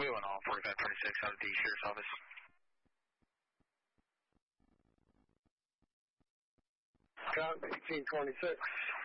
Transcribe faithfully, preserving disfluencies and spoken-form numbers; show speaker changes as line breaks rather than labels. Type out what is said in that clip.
Wheeling all forty-five twenty-six out of D Sheriff's Office.
Count eighteen twenty-six.